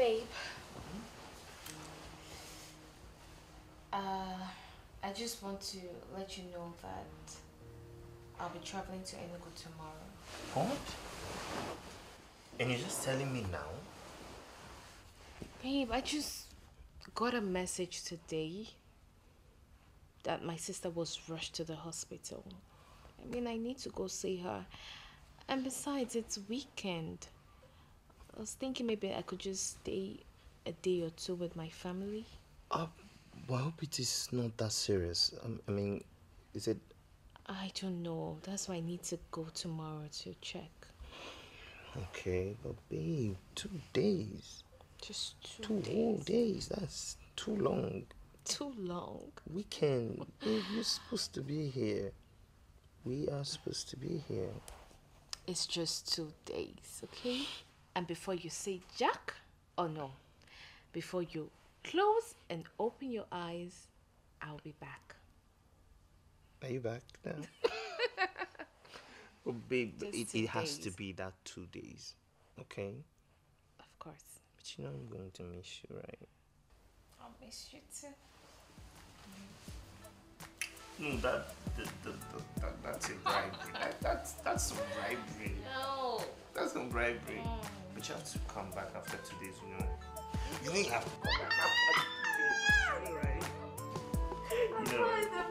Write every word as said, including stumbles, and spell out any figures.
Babe. Uh, I just want to let you know that I'll be traveling to Enugu tomorrow. What? And you're just telling me now? Babe, I just got a message today that my sister was rushed to the hospital. I mean, I need to go see her. And besides, it's weekend. I was thinking maybe I could just stay a day or two with my family. Uh, well, I hope it is not that serious. Um, I mean, is it... I don't know. That's why I need to go tomorrow to check. Okay, but babe, two days. Just two, two days. whole days. That's too long. Too long? Weekend. Babe, you're supposed to be here. We are supposed to be here. It's just two days, okay? And before you say Jack, or no, before you close and open your eyes, I'll be back. Are you back now? Oh, babe, it, it has to be that two days. Okay? Of course. But you know I'm going to miss you, right? I'll miss you too. No, that, that, that, that that's a bribery. that, that's that's some bribery. No. That's some bribery. Mm. But you have to come back after two days, you know. You don't have to come back after two days. Right? You know.